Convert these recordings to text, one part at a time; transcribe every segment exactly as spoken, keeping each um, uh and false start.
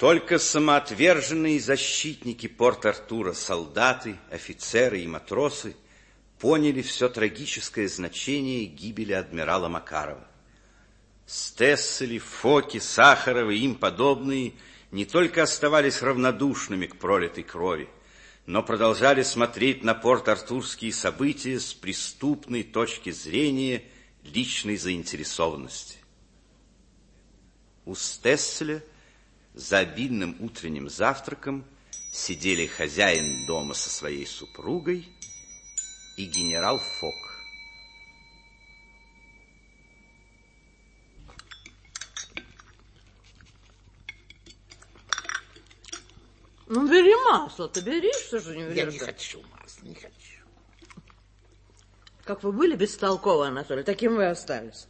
Только самоотверженные защитники Порт-Артура, солдаты, офицеры и матросы поняли все трагическое значение гибели адмирала Макарова. Стессели, Фоки, Сахаровы и им подобные не только оставались равнодушными к пролитой крови, но продолжали смотреть на порт-артурские события с преступной точки зрения личной заинтересованности. У Стесселя за обильным утренним завтраком сидели хозяин дома со своей супругой и генерал Фок. Ну, бери масло, ты бери, что же не берешь? Я не хочу масла, не хочу. Как вы были бестолковы, Анатолий, таким вы остались.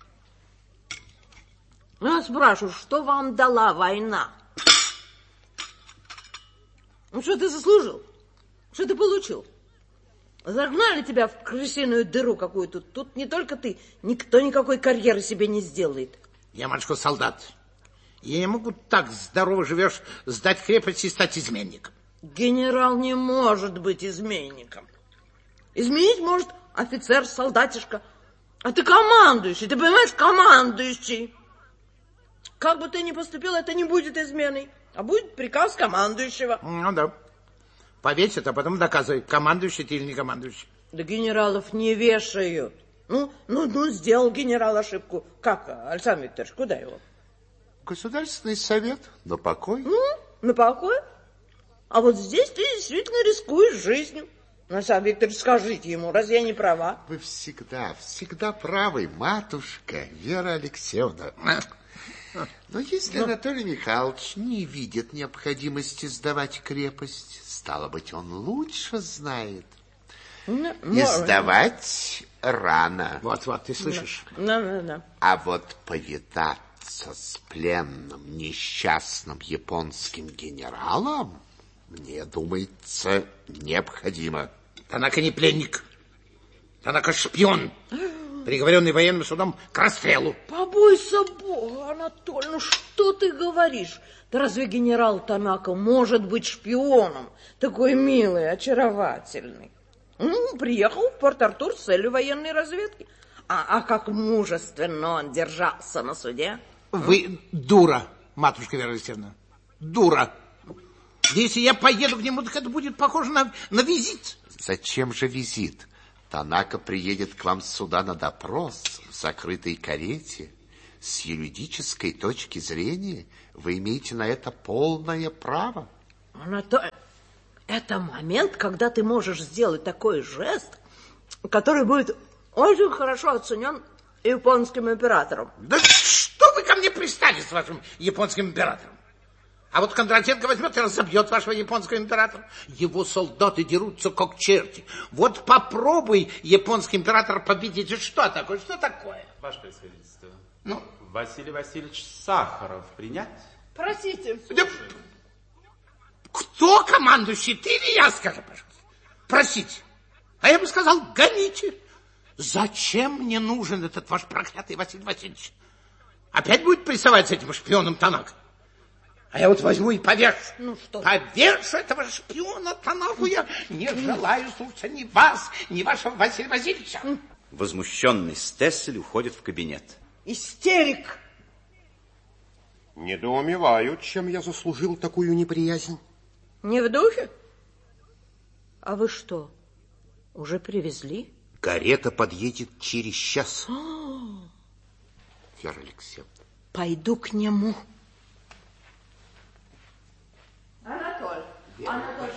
Я спрашиваю, что вам дала война? Ну, что ты заслужил? Что ты получил? Загнали тебя в крысиную дыру какую-то. Тут не только ты, никто никакой карьеры себе не сделает. Я, матушка, солдат. Я не могу так здорово живешь сдать крепость и стать изменником. Генерал не может быть изменником. Изменить может офицер-солдатишка. А ты командующий, ты понимаешь, командующий. Как бы ты ни поступил, это не будет изменой, а будет приказ командующего. Ну да. Повесят, а потом доказывай, командующий ты или не командующий. Да генералов не вешают. Ну, ну, ну, сделал генерал ошибку. Как, Александр Викторович, куда его? Государственный совет на покой. Ну, на покой. А вот здесь ты действительно рискуешь жизнью. Александр Викторович, скажите ему, разве я не права? Вы всегда, всегда правы, матушка Вера Алексеевна. Но если Но... Анатолий Михайлович не видит необходимости сдавать крепость, стало быть, он лучше знает. Ну, и сдавать рано. Вот-вот, ты слышишь? Да, да, да. А вот повидаться с пленным несчастным японским генералом, мне думается, необходимо. Танака не пленник. Танака шпион, приговоренный военным судом к расстрелу. Побойся Бога, Анатолий, ну что ты говоришь? Да разве генерал Танака может быть шпионом? Такой милый, очаровательный. Ну, приехал в Порт-Артур с целью военной разведки. А, а как мужественно он держался на суде. Вы дура, матушка Вера Алексеевна. Дура. Если я поеду к нему, так это будет похоже на, на визит. Зачем же визит? Танака приедет к вам сюда на допрос в закрытой карете. С юридической точки зрения вы имеете на это полное право. Анатолий, это момент, когда ты можешь сделать такой жест, который будет очень хорошо оценен японским императором. Да что вы ко мне пристали с вашим японским императором? А вот Кондратенко возьмет и разобьет вашего японского императора. Его солдаты дерутся как черти. Вот попробуй, японский император, победить. Что такое? Что такое? Ваше происходительство. Ну? Василий Васильевич Сахаров принять? Простите. Да, кто командующий? Ты или я, скажи, пожалуйста? Простите. А я бы сказал, гоните. Зачем мне нужен этот ваш проклятый Василий Васильевич? Опять будет прессовать с этим шпионом Танака? А я вот возьму и повешу. Ну что? Повешу этого шпиона Танаку. Я не желаю слушать ни вас, ни вашего Василия Васильевича. Возмущенный Стессель уходит в кабинет. Истерик. Недоумеваю, чем я заслужил такую неприязнь. Не в духе? А вы что, уже привезли? Карета подъедет через час. Вера Алексеевна. Пойду к нему. Анатолий, Анатолий,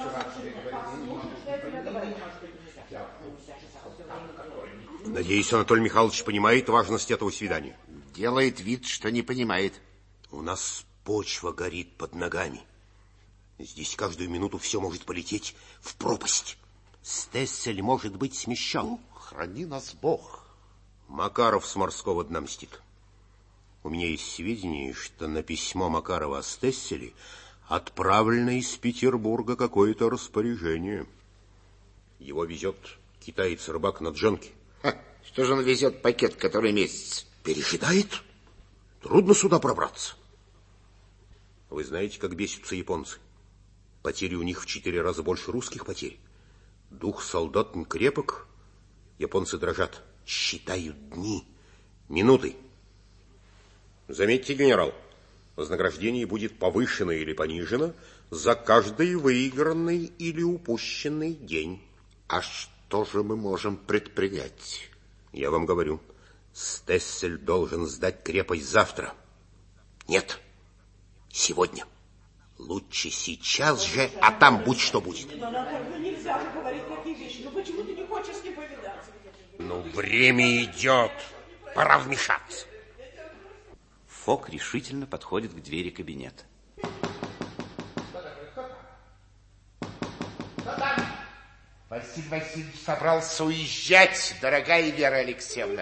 Надеюсь, Анатолий Михайлович понимает важность этого свидания. Делает вид, что не понимает. У нас почва горит под ногами. Здесь каждую минуту все может полететь в пропасть. Стессель может быть смещен. Храни нас Бог. Макаров с морского дна мстит. У меня есть сведения, что на письмо Макарова о Стесселе отправлено из Петербурга какое-то распоряжение. Его везет китаец-рыбак на джонке. Ха, что же он везет пакет, который месяц? Перекидает? Трудно сюда пробраться. Вы знаете, как бесятся японцы? Потери у них в четыре раза больше русских потерь. Дух солдат не крепок. Японцы дрожат, считают дни, минуты. Заметьте, генерал, вознаграждение будет повышено или понижено за каждый выигранный или упущенный день. А что же мы можем предпринять? Я вам говорю, Стессель должен сдать крепость завтра. Нет, сегодня. Лучше сейчас же, а там будь что будет. Но, Анатолий, ну нельзя же говорить такие вещи. Ну почему ты не хочешь с ним повидаться? Ну, время идет. Пора вмешаться. Фок решительно подходит к двери кабинета. Василий Васильевич собрался уезжать, дорогая Вера Алексеевна.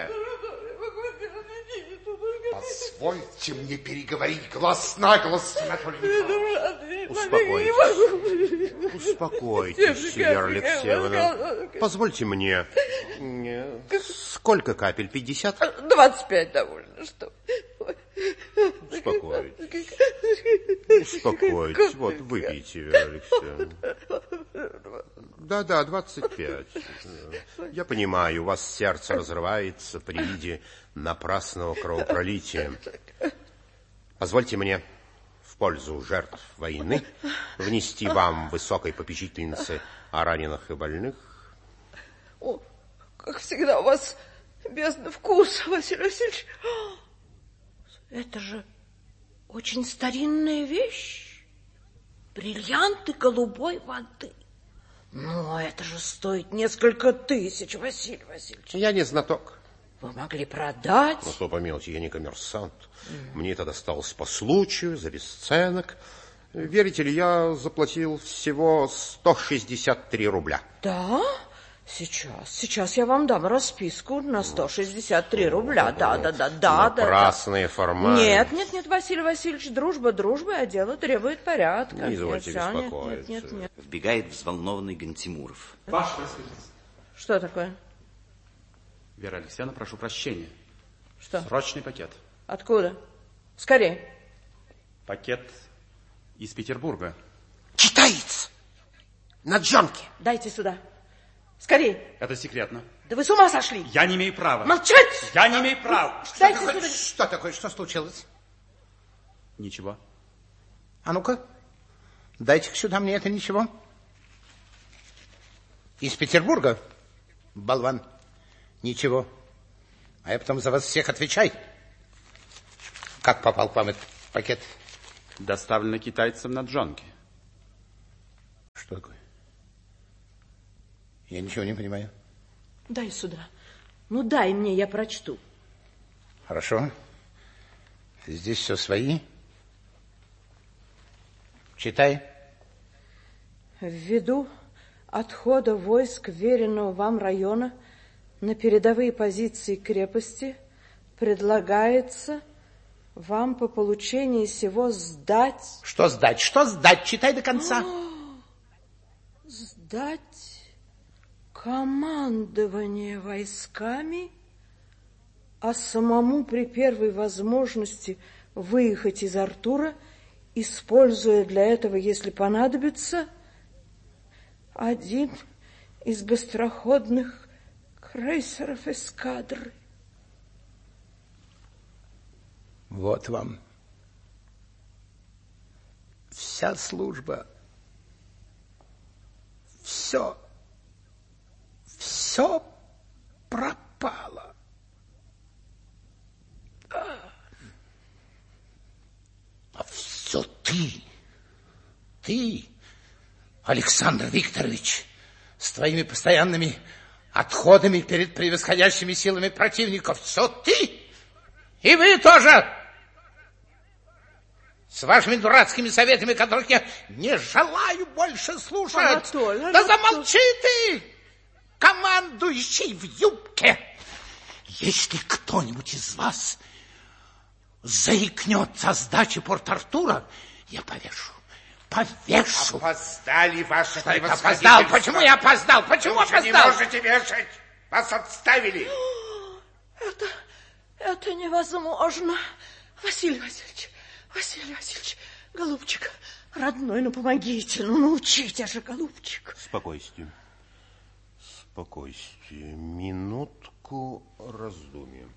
Позвольте мне переговорить глаз на глаз, Анатолий Михайлович. Успокойтесь. Успокойтесь, Вера Алексеевна. Позвольте мне. Сколько капель? Пятьдесят? Двадцать пять довольно, что? Успокойтесь. Успокойтесь. Вот, выпейте, Вера Алексеевна. Да-да, двадцать пять. Я понимаю, у вас сердце разрывается при виде напрасного кровопролития. Позвольте мне в пользу жертв войны внести вам, высокой попечительнице о раненых и больных. О, как всегда у вас бездна вкуса, Василий Васильевич. Это же очень старинная вещь. Бриллианты голубой воды. Ну, это же стоит несколько тысяч, Василий Васильевич. Я не знаток. Вы могли продать. Ну, что помилуйте, я не коммерсант. Mm. Мне это досталось по случаю, за бесценок. Верите ли, я заплатил всего сто шестьдесят три рубля. Да? Сейчас, сейчас я вам дам расписку на сто шестьдесят три рубля. Да, да, да, да, да. Напрасные да. формальности. Нет, нет, нет, Василий Васильевич, дружба дружбы, а дело требует порядка. Не извольте нет, беспокоиться. Нет, нет, нет. Вбегает взволнованный Гантимуров. Ваше Просвещенство. Что такое? Вера Алексеевна, прошу прощения. Что? Срочный пакет. Откуда? Скорее. Пакет из Петербурга. Китаец! На джонке. Дайте сюда. Скорее. Это секретно. Да вы с ума сошли? Я не имею права. Молчать! Я не имею права. Что Дайте такое? сюда. Что такое? Что случилось? Ничего. А ну-ка, дайте-ка сюда мне это ничего. Из Петербурга? Болван. Ничего. А я потом за вас всех отвечаю. Как попал к вам этот пакет? Доставлено китайцам на джонке. Что такое? Я ничего не понимаю. Дай сюда. Ну, дай мне, я прочту. Хорошо. Здесь все свои. Читай. Ввиду отхода войск веренного вам района на передовые позиции крепости предлагается вам по получении сего сдать... Что сдать? Что сдать? Читай до конца. Сдать командование войсками, а самому при первой возможности выехать из Артура, используя для этого, если понадобится, один из быстроходных крейсеров эскадры. Вот вам вся служба. Все, все пропало. А все ты, ты, Александр Викторович, с твоими постоянными отходами перед превосходящими силами противников, все ты, и вы тоже, с вашими дурацкими советами, которых я не желаю больше слушать. Анатолий, да Анатолий. замолчи ты, командующий в юбке. Если кто-нибудь из вас заикнется о сдаче Порт-Артура, я повешу. Повешу. Опоздали, ваше Что это превосходительство. опоздал? Почему я опоздал? Почему Вы уже опоздал? не можете вешать. Вас отставили. Это, это невозможно. Василий Васильевич, Василий Васильевич, Голубчик, родной, ну помогите, ну научите же, голубчик. Спокойствие. Спокойствие. Минутку раздумья.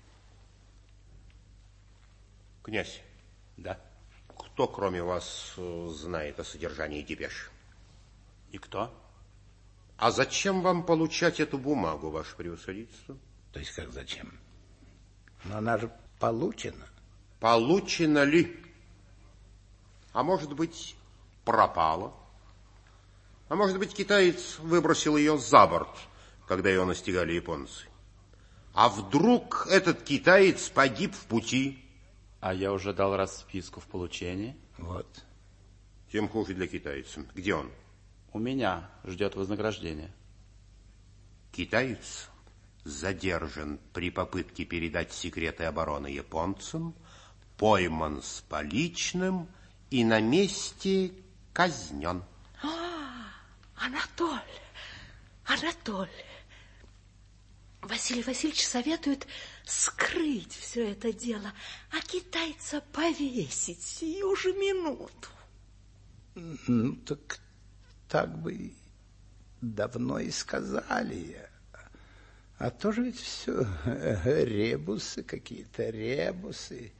Князь. Да. Кто, кроме вас, знает о содержании депеш? И кто? А зачем вам получать эту бумагу, ваше превосходительство? То есть как зачем? Но она же получена. Получена ли? А может быть, пропала? А может быть, китаец выбросил ее за борт, когда ее настигали японцы? А вдруг этот китаец погиб в пути? А я уже дал расписку в получении. Вот. Тем хуже для китайца. Где он? У меня ждет вознаграждение. Китаец задержан при попытке передать секреты обороны японцам, пойман с поличным и на месте казнен. А, Анатоль, Анатоль, Василий Васильевич советует скрыть все это дело, а китайца повесить сию же минуту. Ну, так, так бы давно и сказали. А тоже ведь все ребусы какие-то, ребусы.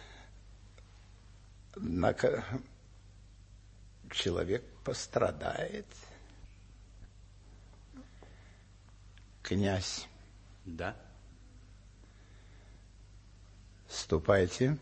Однако человек пострадает. Князь. Да. Ступайте,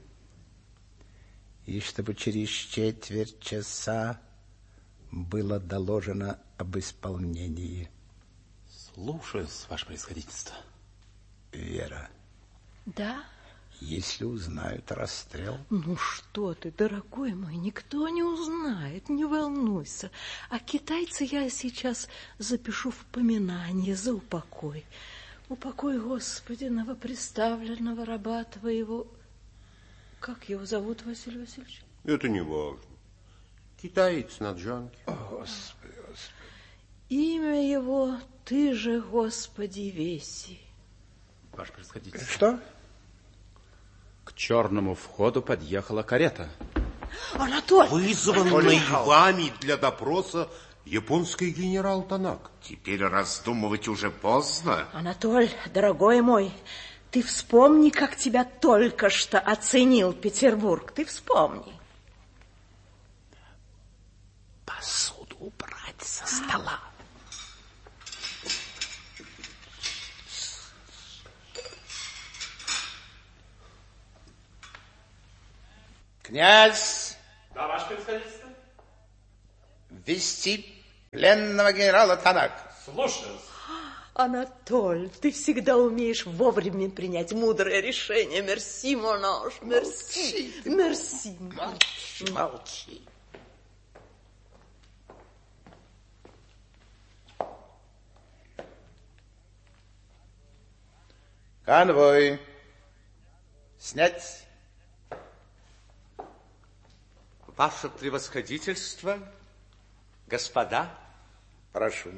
и чтобы через четверть часа было доложено об исполнении. Слушаюсь, ваше происходительство. Вера. Да? Если узнают расстрел... Ну что ты, дорогой мой, никто не узнает, не волнуйся. А китайца я сейчас запишу в поминание за упокой. Упокой, Господи, новоприставленного раба твоего. Как его зовут, Василий Васильевич? Это не важно. Китаец на джанке. О, Господи, Господи. Имя его ты же, Господи, веси. Ваше происходительство. Что? К черному входу подъехала карета. Анатоль! Вызванный вами для допроса японский генерал Танак. Теперь раздумывать уже поздно. Анатоль, дорогой мой, ты вспомни, как тебя только что оценил Петербург. Ты вспомни. Посуду убрать со стола. Князь! Да, ваше происходительство. Ввести пленного генерала Танака. Слушаюсь. Анатоль, ты всегда умеешь вовремя принять мудрое решение. Мерси, монаш, мерси. Мерси. Молчи, молчи. Конвой. Снять. Ваше превосходительство, господа. Прошу.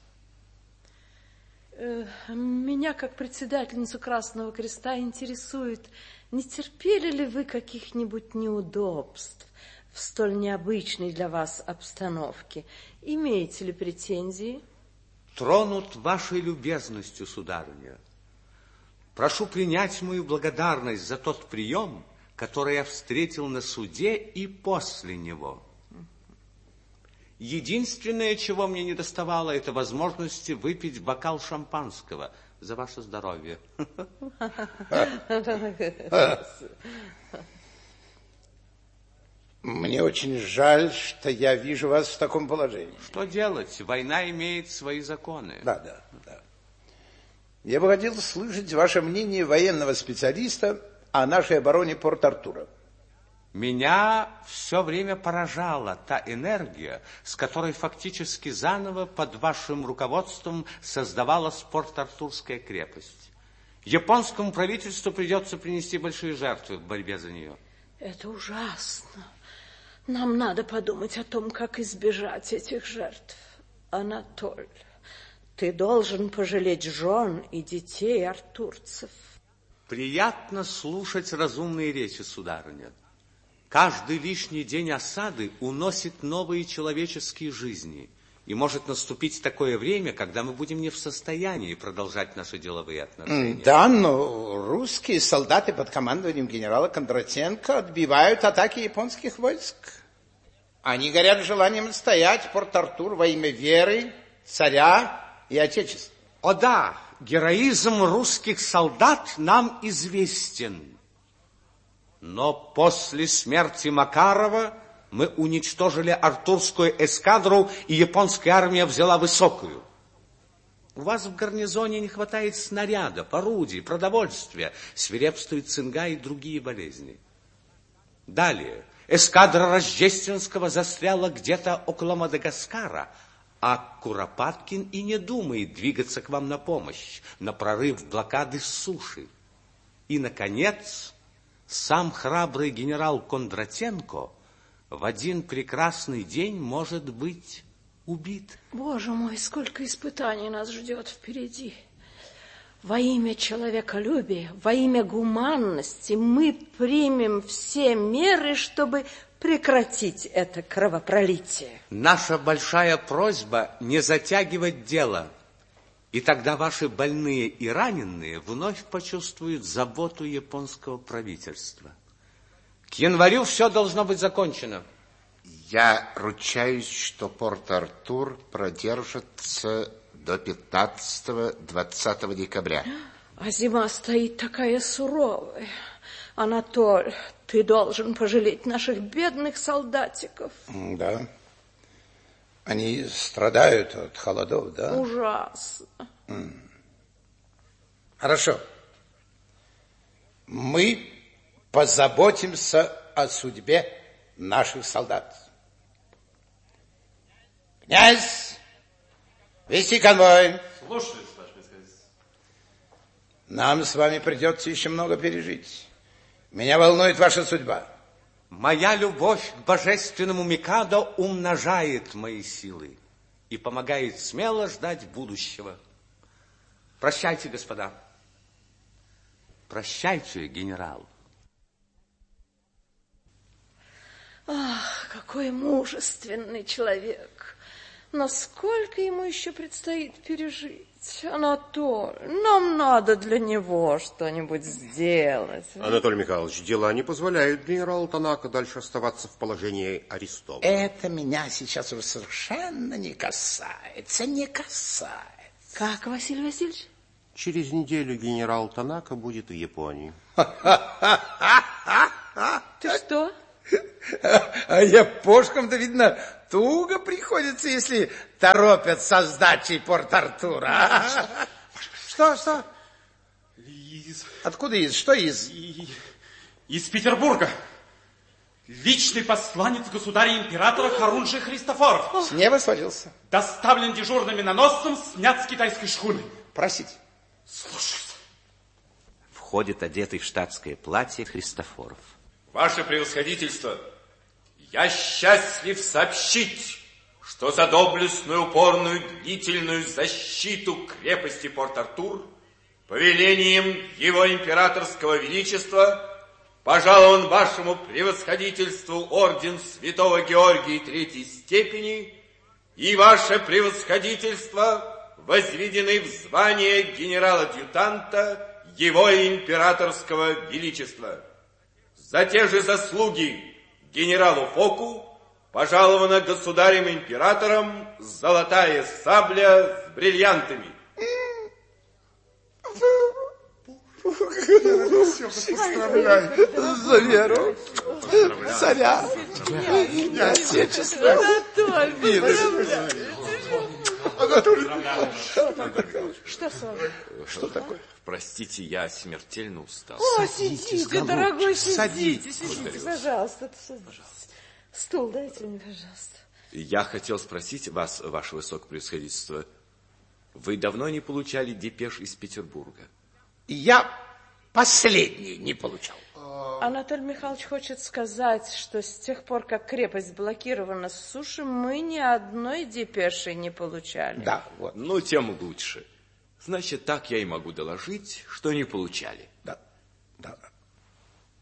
Меня, как председательницу Красного Креста, интересует, не терпели ли вы каких-нибудь неудобств в столь необычной для вас обстановке? Имеете ли претензии? Тронут вашей любезностью, сударыня. Прошу принять мою благодарность за тот прием, который я встретил на суде и после него. Единственное, чего мне недоставало, это возможности выпить бокал шампанского за ваше здоровье. Мне очень жаль, что я вижу вас в таком положении. Что делать? Война имеет свои законы. Да, да, да. Я бы хотел слышать ваше мнение военного специалиста о нашей обороне Порт-Артура. Меня все время поражала та энергия, с которой фактически заново под вашим руководством создавалась Порт-Артурская крепость. Японскому правительству придется принести большие жертвы в борьбе за нее. Это ужасно. Нам надо подумать о том, как избежать этих жертв. Анатоль, ты должен пожалеть жен и детей артурцев. Приятно слушать разумные речи, сударыня. Каждый лишний день осады уносит новые человеческие жизни. И может наступить такое время, когда мы будем не в состоянии продолжать наши деловые отношения. Да, но русские солдаты под командованием генерала Кондратенко отбивают атаки японских войск. Они горят желанием отстоять Порт-Артур во имя веры, царя и отечества. О да, героизм русских солдат нам известен. Но после смерти Макарова мы уничтожили Артурскую эскадру, и японская армия взяла Высокую. У вас в гарнизоне не хватает снарядов, орудий, продовольствия, свирепствует цинга и другие болезни. Далее, эскадра Рождественского застряла где-то около Мадагаскара, а Куропаткин и не думает двигаться к вам на помощь, на прорыв блокады с суши. И, наконец, сам храбрый генерал Кондратенко в один прекрасный день может быть убит. Боже мой, сколько испытаний нас ждет впереди. Во имя человеколюбия, во имя гуманности мы примем все меры, чтобы прекратить это кровопролитие. Наша большая просьба не затягивать дело, и тогда ваши больные и раненые вновь почувствуют заботу японского правительства. К январю все должно быть закончено. Я ручаюсь, что Порт-Артур продержится до пятнадцатого-двадцатого декабря. А зима стоит такая суровая. Анатоль, ты должен пожалеть наших бедных солдатиков. Да. Они страдают от холодов, да? Ужасно. Хорошо. Мы позаботимся о судьбе наших солдат. Князь, вести конвой. Слушаюсь, ваше происходительство. Нам с вами придется еще много пережить. Меня волнует ваша судьба. Моя любовь к божественному Микадо умножает мои силы и помогает смело ждать будущего. Прощайте, господа. Прощайте, генерал. Ах, какой мужественный человек. Но сколько ему еще предстоит пережить? Анатолий, нам надо для него что-нибудь сделать. Анатолий Михайлович, дела не позволяют генералу Танако дальше оставаться в положении арестованного. Это меня сейчас уже совершенно не касается, не касается. Как, Василий Васильевич? Через неделю генерал Танако будет в Японии. Ты что? А япошкам-то, видно, туго приходится, если торопят со сдачей Порт-Артура. Что, что? Из... Откуда из? Что из? И... Из Петербурга. Личный посланец государя-императора Харунжи Христофоров. С неба свалился. Доставлен дежурным миноносцем, снят с китайской шхуны. Просите. Слушаюсь. Входит одетый в штатское платье Христофоров. Ваше превосходительство, я счастлив сообщить, что за доблестную, упорную, длительную защиту крепости Порт-Артур повелением его императорского величества пожалован вашему превосходительству орден Святого Георгия третьей степени, и ваше превосходительство возведены в звание генерала-адъютанта его императорского величества. За те же заслуги генералу Фоку пожалована государем-императором золотая сабля с бриллиантами. Поздравляю за веру, царя и отечества. Анатолий, Что с вами? Что такое? Простите, я смертельно устал. О, сидите, дорогой, сидите, Садитесь. сидите, пожалуйста. Стул дайте мне, пожалуйста. Я хотел спросить вас, ваше высокопревосходительство, вы давно не получали депеш из Петербурга? Я последний не получал. Анатолий Михайлович хочет сказать, что с тех пор, как крепость блокирована с суши, мы ни одной депеши не получали. Да, вот. Ну, тем лучше. Значит, так я и могу доложить, что не получали. Да, да.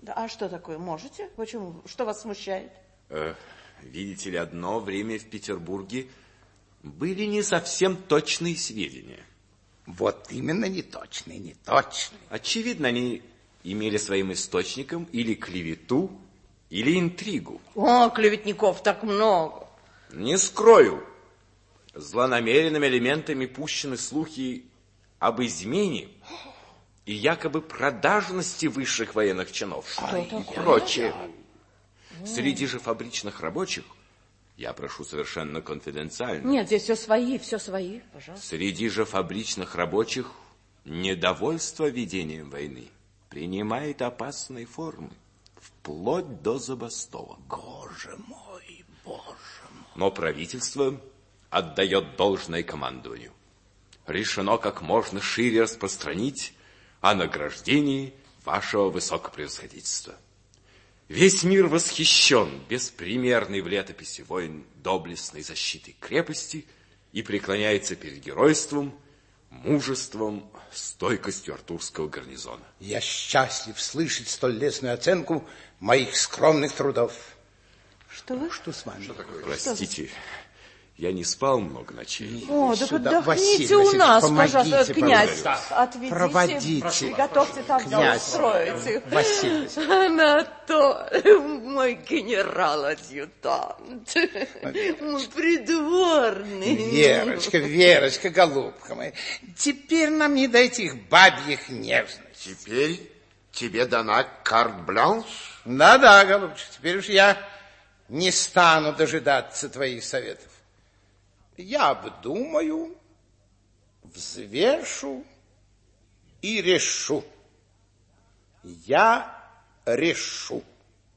Да, а что такое? Можете? Почему? Что вас смущает? Э, видите ли, одно время в Петербурге были не совсем точные сведения. Вот именно неточные, неточные. Очевидно, они имели своим источником или клевету, или интригу. О, клеветников так много. Не скрою, злонамеренными элементами пущены слухи об измене и якобы продажности высших военных чинов. Что и такое? прочее. Среди же фабричных рабочих, я прошу совершенно конфиденциально. Нет, здесь все свои, все свои, пожалуйста. Среди же фабричных рабочих недовольство ведением войны принимает опасные формы, вплоть до забастовок. Боже мой, боже мой. Но правительство отдает должное командованию. Решено как можно шире распространить о награждении вашего высокопревосходительства. Весь мир восхищен беспримерной в летописи войн доблестной защитой крепости и преклоняется перед геройством, мужеством, стойкостью артурского гарнизона. Я счастлив слышать столь лестную оценку моих скромных трудов. Что вы? Что с вами? Что такое? Простите, я не спал много ночей. О, так Сюда, отдохните Василий у нас, Васильевич, пожалуйста, князь. помогите. Отведите, Проводите. приготовьте там, Князь. устроите. Василий. Анатолий, мой генерал-адъютант, мой придворный. Верочка, Верочка, голубка моя, теперь нам не до этих бабьих нежностей. Теперь тебе дана карт-бланш? Да-да, голубчик, теперь уж я не стану дожидаться твоих советов. Я обдумаю, взвешу и решу. Я решу.